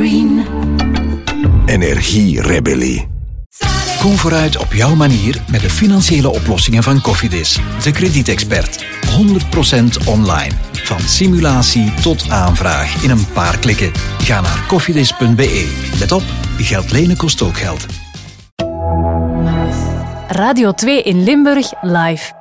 Green. Energierebellie. Kom vooruit op jouw manier met de financiële oplossingen van Cofidis. De kredietexpert. 100% online. Van simulatie tot aanvraag in een paar klikken. Ga naar cofidis.be. Let op, geld lenen kost ook geld. Radio 2 in Limburg live.